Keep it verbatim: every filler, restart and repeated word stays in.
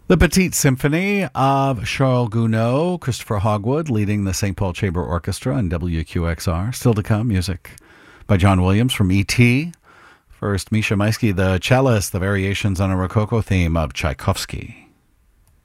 The Petite Symphony of Charles Gounod, Christopher Hogwood leading the Saint Paul Chamber Orchestra and W Q X R. Still to come, music by John Williams from E T First, Misha Maisky, the cellist, the variations on a Rococo theme of Tchaikovsky.